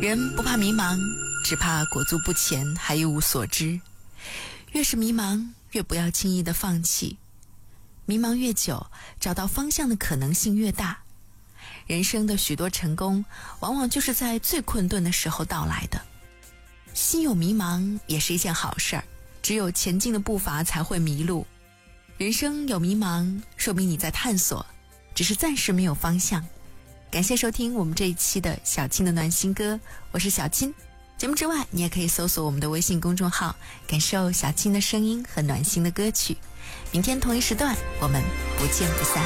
人不怕迷茫，只怕裹足不前，还一无所知。越是迷茫，越不要轻易的放弃。迷茫越久，找到方向的可能性越大。人生的许多成功，往往就是在最困顿的时候到来的。心有迷茫也是一件好事儿，只有前进的步伐才会迷路。人生有迷茫，说明你在探索，只是暂时没有方向。感谢收听我们这一期的小青的暖心歌，我是小青。节目之外，你也可以搜索我们的微信公众号，感受小青的声音和暖心的歌曲。明天同一时段，我们不见不散。